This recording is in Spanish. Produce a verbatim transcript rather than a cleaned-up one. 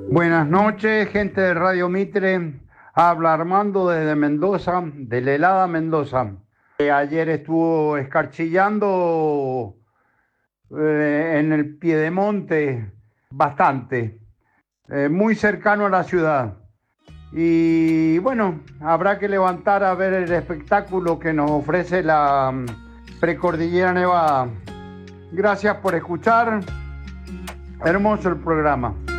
Buenas noches, gente de Radio Mitre. Habla Armando desde Mendoza, de la helada Mendoza. Eh, Ayer estuvo escarchillando eh, en el Piedemonte bastante, eh, muy cercano a la ciudad. Y bueno, habrá que levantar a ver el espectáculo que nos ofrece la mm, Precordillera Nevada. Gracias por escuchar. Hermoso el programa.